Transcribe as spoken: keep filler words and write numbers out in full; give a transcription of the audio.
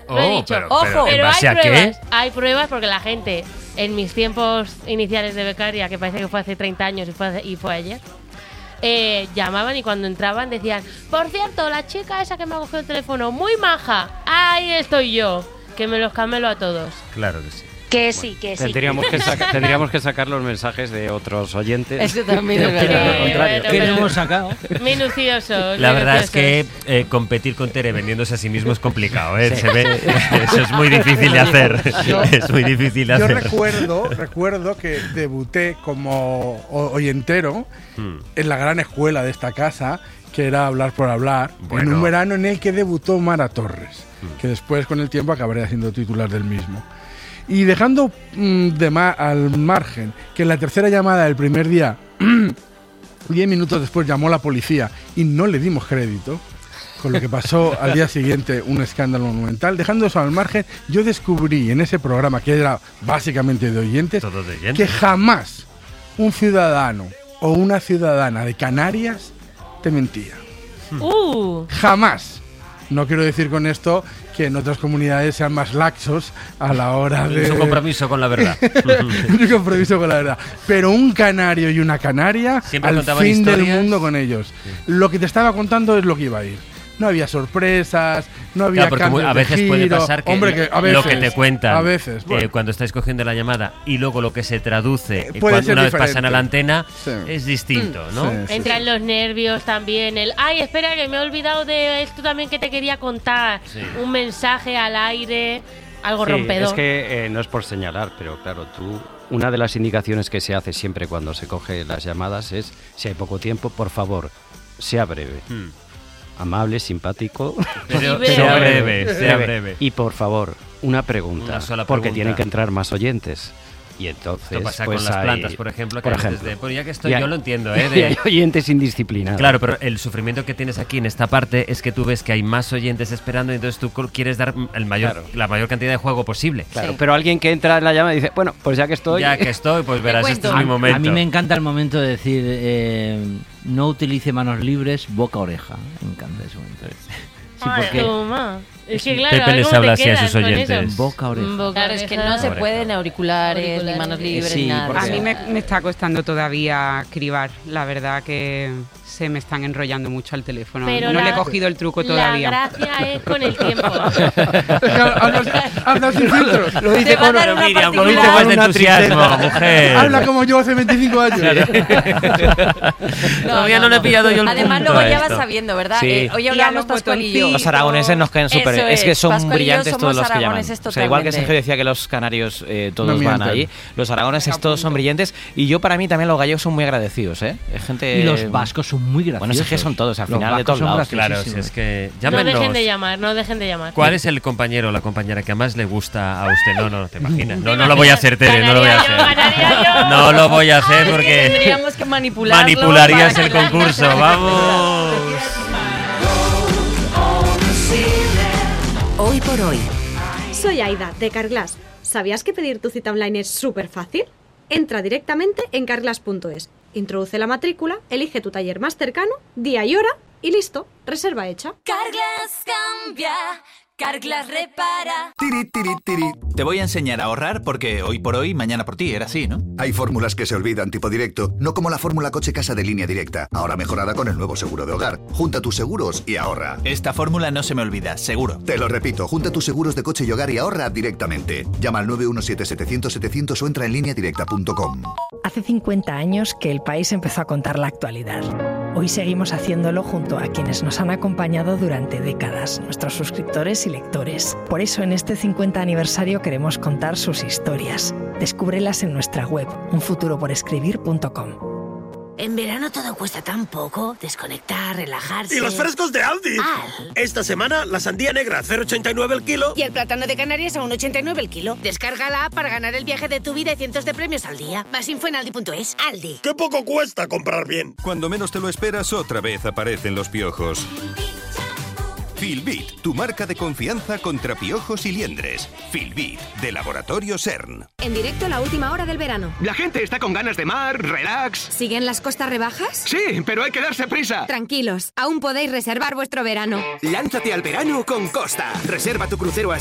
Lo he Oh, dicho. pero- Ojo, pero, ¿en pero hay base a qué? pruebas. Hay pruebas porque la gente, en mis tiempos iniciales de becaria, que parece que fue hace treinta años y fue, hace- y fue ayer, eh, llamaban y cuando entraban decían: por cierto, la chica esa que me ha cogido el teléfono, muy maja, ahí estoy yo, que me los camelo a todos. Claro que sí. Que sí, que sí. Tendríamos que, saca- tendríamos que sacar los mensajes de otros oyentes. Eso también es Sí, verdad. Lo contrario. bueno, ¿Qué pero le hemos sacado? Minuciosos. La verdad es minuciosos. que eh, competir con Tere vendiéndose a sí mismo es complicado, ¿eh? Se ve, eso es muy difícil de hacer. Yo- es muy difícil de Yo hacer. recuerdo, recuerdo que debuté como o- oyentero Hmm. en la gran escuela de esta casa, que era Hablar por Hablar, Bueno. en un verano en el que debutó Mara Torres, que después con el tiempo acabaré haciendo titular del mismo. Y dejando mm, de ma- al margen que en la tercera llamada del primer día, diez minutos después llamó la policía y no le dimos crédito, con lo que pasó al día siguiente un escándalo monumental. Dejando eso al margen, yo descubrí en ese programa, que era básicamente de oyentes, Todo de oyentes. que jamás un ciudadano o una ciudadana de Canarias te mentía. Uh, Jamás. No quiero decir con esto que en otras comunidades sean más laxos a la hora de... Es un compromiso con la verdad. un compromiso con la verdad. Pero un canario y una canaria, Siempre al contaban fin del historias. mundo con ellos. Lo que te estaba contando es lo que iba a ir. No había sorpresas, no había Claro, porque cambios a veces de puede giro. pasar que, Hombre, que a veces, lo que te cuentan a veces, bueno. eh, cuando estáis cogiendo la llamada y luego lo que se traduce Eh, eh, puede cuando ser una vez diferente. pasan a la antena Sí. es distinto, ¿no? Sí, sí, entran sí. los nervios también. El, ay, espera, que me he olvidado de esto también que te quería contar. Sí. Un mensaje al aire, algo Sí, rompedor. es que eh, no es por señalar, pero claro, tú, una de las indicaciones que se hace siempre cuando se coge las llamadas es, si hay poco tiempo, por favor, sea breve. Hmm. Amable, simpático. Pero breve. sea breve, sea breve. Y por favor, una pregunta, Una sola porque pregunta. tienen que entrar más oyentes. Y entonces, Esto pasa pues con las hay- plantas, por ejemplo, que por antes ejemplo. de, bueno, ya que estoy, Y hay- yo lo entiendo, ¿eh? y de- hay oyentes indisciplinados. Claro, pero el sufrimiento que tienes aquí en esta parte es que tú ves que hay más oyentes esperando y entonces tú co- quieres dar el mayor, Claro. la mayor cantidad de juego posible. Claro, Sí. pero alguien que entra en la llamada y dice, bueno, pues ya que estoy... Ya que estoy, pues verás, este es cuento. mi momento. A mí me encanta el momento de decir eh, no utilice manos libres, boca-oreja. Me encanta ese momento. Sí, Ay, porque toma. Es que claro, Pepe les ¿cómo habla te así a quedas sus con oyentes. eso? boca-oreja. Boca, Claro, es que oreja. no se Oreja. pueden auriculares, Auriculares. ni manos libres, Sí, ni nada. porque- A mí me, me está costando todavía cribar. La verdad que se me están enrollando mucho al teléfono. Pero no la- le he cogido el truco todavía. La gracia es con el tiempo. habla, habla sin filtros. Lo Te dice va a con, dar una Miriam, con un particular. poco más de Una entusiasmo, tristeza. mujer. Habla como yo hace veinticinco años. Todavía no le he pillado yo el Además, punto luego a ya vas esto. sabiendo, ¿verdad? Sí. Eh, hoy Y a hablamos los Pascual y yo. botoncitos. Los aragoneses nos caen súper. Eso Es que es, son Pascual y yo brillantes todos somos los que llaman. aragoneses O sea, igual que totalmente. Sergio decía que los canarios eh, todos No van mienten. allí, los aragoneses todos son brillantes. Y yo, para mí, también los gallegos son muy agradecidos, ¿eh? Es gente. Y los vascos son muy graciosos. Bueno, es que son todos, al Los final, de vascos todos son lados. Claro, si graciosísimos. es que No llámenos. dejen de llamar, no dejen de llamar. ¿Cuál es el compañero o la compañera que más le gusta a usted? No, no, te imaginas. No, no lo voy a hacer, Tere, no lo voy a Ganaría yo, hacer. ganaría yo. No lo voy a hacer porque Tendríamos que manipularlo manipularías para el que la concurso. gente- ¡Vamos! Hoy por hoy. Soy Aida, de Carglass. ¿Sabías que pedir tu cita online es súper fácil? Entra directamente en carglass punto es, introduce la matrícula, elige tu taller más cercano, día y hora y listo, reserva hecha. Carglass cambia, Carglass repara. Tiri, tiri, tiri. Te voy a enseñar a ahorrar porque hoy por hoy, mañana por ti, era así, ¿no? Hay fórmulas que se olvidan tipo directo, no como la fórmula coche-casa de Línea Directa, ahora mejorada con el nuevo seguro de hogar. Junta tus seguros y ahorra. Esta fórmula no se me olvida, seguro. Te lo repito, junta tus seguros de coche y hogar y ahorra directamente. Llama al nueve uno siete, setecientos, setecientos o entra en línea directa punto com. Hace cincuenta años que el país empezó a contar la actualidad. Hoy seguimos haciéndolo junto a quienes nos han acompañado durante décadas, nuestros suscriptores y lectores. Por eso en este cincuenta aniversario queremos contar sus historias. Descúbrelas en nuestra web, un futuro por escribir punto com. En verano todo cuesta tan poco. Desconectar, relajarse. ¡Y los frescos de Aldi! Al. Esta semana, la sandía negra a cero coma ochenta y nueve el kilo. Y el plátano de Canarias a uno coma ochenta y nueve el kilo. Descarga la app para ganar el viaje de tu vida y cientos de premios al día. Más info en aldi punto es. Aldi. ¡Qué poco cuesta comprar bien! Cuando menos te lo esperas, otra vez aparecen los piojos. Filbit, tu marca de confianza contra piojos y liendres. Filbit, de Laboratorio CERN. En directo la última hora del verano. La gente está con ganas de mar, relax. ¿Siguen las costas rebajas? Sí, pero hay que darse prisa. Tranquilos, aún podéis reservar vuestro verano. Lánzate al verano con Costa. Reserva tu crucero a